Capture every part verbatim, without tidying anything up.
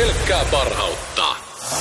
Pelkkää parhautta.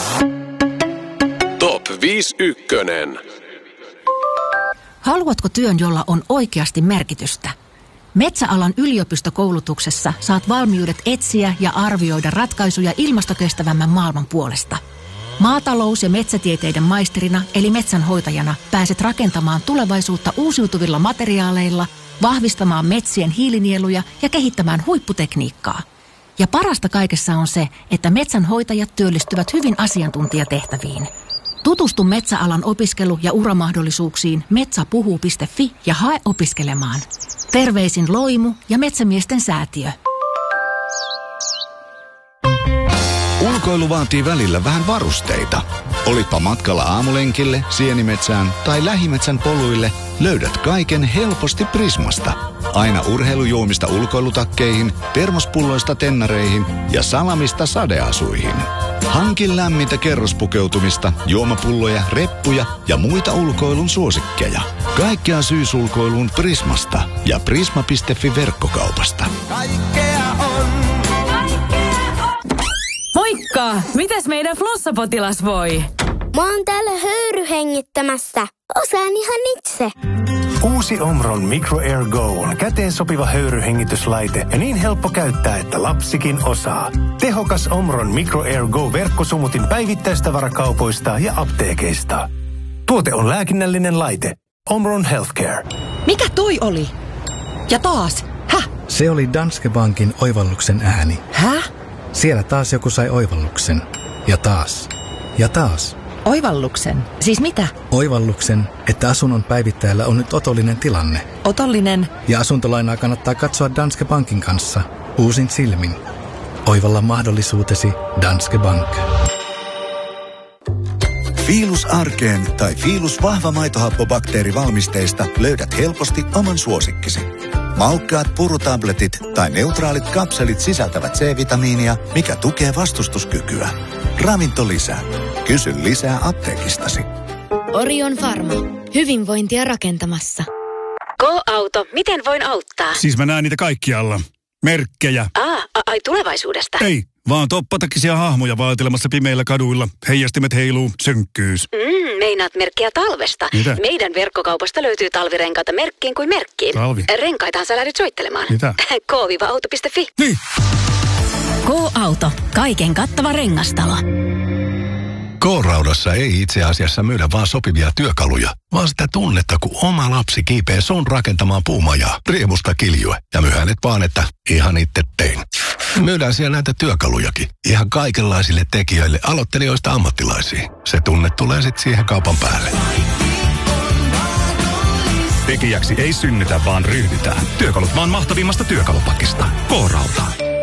Top viisi ykkönen. Haluatko työn, jolla on oikeasti merkitystä? Metsäalan yliopistokoulutuksessa saat valmiudet etsiä ja arvioida ratkaisuja ilmastokestävämmän maailman puolesta. Maatalous- ja metsätieteiden maisterina eli metsänhoitajana pääset rakentamaan tulevaisuutta uusiutuvilla materiaaleilla, vahvistamaan metsien hiilinieluja ja kehittämään huipputekniikkaa. Ja parasta kaikessa on se, että metsänhoitajat työllistyvät hyvin asiantuntijatehtäviin. Tutustu metsäalan opiskelu- ja uramahdollisuuksiin metsäpuhuu piste fi ja hae opiskelemaan. Terveisin Loimu ja Metsämiesten säätiö. Ulkoilu vaatii välillä vähän varusteita. Olipa matkalla aamulenkille, sienimetsään tai lähimetsän poluille, löydät kaiken helposti Prismasta. Aina urheilujuomista ulkoilutakkeihin, termospulloista tennareihin ja salamista sadeasuihin. Hankin lämmintä kerrospukeutumista, juomapulloja, reppuja ja muita ulkoilun suosikkeja. Kaikkea syysulkoiluun Prismasta ja prisma piste fi verkkokaupasta. Kaikkea on. Moikka! Mitäs meidän flossapotilas voi? Mä oon täällä höyryhengittämässä. Osaan ihan itse. Uusi Omron Micro Air Go on käteen sopiva höyryhengityslaite ja niin helppo käyttää, että lapsikin osaa. Tehokas Omron Micro Air Go -verkkosumutin päivittäistavarakaupoista ja apteekeista. Tuote on lääkinnällinen laite. Omron Healthcare. Mikä toi oli? Ja taas. Häh? Se oli Danske Bankin oivalluksen ääni. Häh? Siellä taas joku sai oivalluksen. Ja taas. Ja taas. Oivalluksen? Siis mitä? Oivalluksen, että asunnon päivittäjällä on nyt otollinen tilanne. Otollinen? Ja asuntolainaa kannattaa katsoa Danske Bankin kanssa. Uusin silmin. Oivalla mahdollisuutesi Danske Bank. Fiilus arkeen tai Fiilus vahva maitohappobakteerivalmisteista löydät helposti oman suosikkisi. Maukkaat purutabletit tai neutraalit kapselit sisältävät C-vitamiinia, mikä tukee vastustuskykyä. Ravinto lisää. Kysy lisää apteekistasi. Orion Pharma. Hyvinvointia rakentamassa. Go-auto. Miten voin auttaa? Siis mä näen niitä kaikkialla. Merkkejä. Aa, ai tulevaisuudesta. Ei, vaan toppatakisia hahmoja vaatelemassa pimeillä kaduilla. Heijastimet heiluu, synkkyys. Mm, meinaat merkkiä talvesta. Mitä? Meidän verkkokaupasta löytyy talvirenkaita merkkiin kuin merkkiin. Talvi? Renkaitahan sä lähdyt soittelemaan. Mitä? K auto piste fi. Niin. K-auto. Kaiken kattava rengastalo. K-raudassa ei itse asiassa myydä vaan sopivia työkaluja, vaan sitä tunnetta, kun oma lapsi kiipee sun rakentamaan puumajaa, riemusta kiljue ja myhänet vaan, että ihan itse tein. Myydään siellä näitä työkalujakin, ihan kaikenlaisille tekijöille, aloittelijoista ammattilaisiin. Se tunne tulee sitten siihen kaupan päälle. Tekijäksi ei synnytä, vaan ryhdytään. Työkalut vaan mahtavimmasta työkalupakista. K-rauta.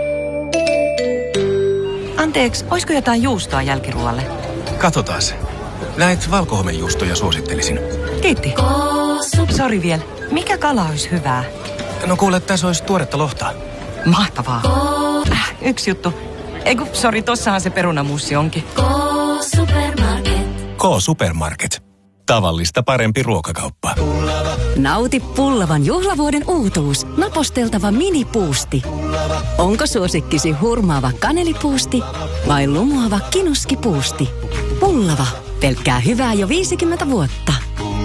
Anteeksi, oisko jotain juustoa jälkiruolle? Katsotaan se. Näitä valkohomejuustoja suosittelisin. Kiitti. Sori vielä. Mikä kala olisi hyvää? No kuule, tässä olisi tuoretta lohta. Mahtavaa. Äh, yksi juttu. Eiku, sori, tossahan se perunamuussi onkin. K-Supermarket. K-Supermarket. Tavallista parempi ruokakauppa. Nauti pullavan juhlavuoden uutuus. Naposteltava minipuusti. Onko suosikkisi hurmaava kanelipuusti vai lumoava kinuskipuusti? Pullava. Pelkkää hyvää jo viisikymmentä vuotta.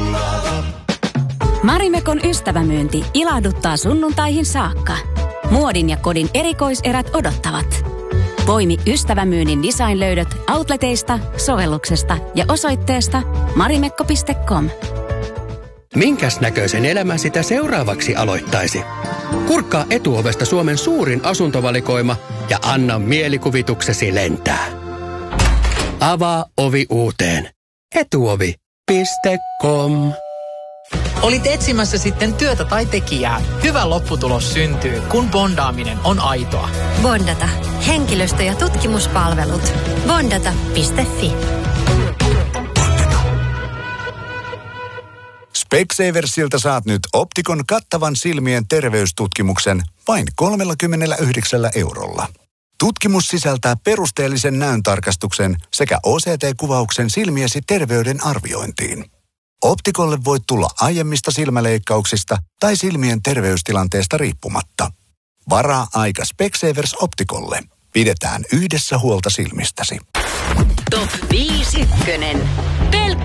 Marimekon ystävämyynti ilahduttaa sunnuntaihin saakka. Muodin ja kodin erikoiserät odottavat. Poimi ystävämyynnin designlöydöt outleteista, sovelluksesta ja osoitteesta marimekko piste com. Minkäs näköisen elämän sitä seuraavaksi aloittaisi? Kurkkaa Etuovesta Suomen suurin asuntovalikoima ja anna mielikuvituksesi lentää. Avaa ovi uuteen. etuovi piste com. Olit etsimässä sitten työtä tai tekijää. Hyvä lopputulos syntyy, kun bondaaminen on aitoa. Bondata. Henkilöstö- ja tutkimuspalvelut. Bondata piste fi. Specsaversilta saat nyt Optikon kattavan silmien terveystutkimuksen vain kolmekymmentäyhdeksän eurolla. Tutkimus sisältää perusteellisen näöntarkastuksen sekä O C T-kuvauksen silmiesi terveyden arviointiin. Optikolle voit tulla aiemmista silmäleikkauksista tai silmien terveystilanteesta riippumatta. Varaa aika Specsavers Optikolle. Pidetään yhdessä huolta silmistäsi. Top viisi ykkönen. Pelkkä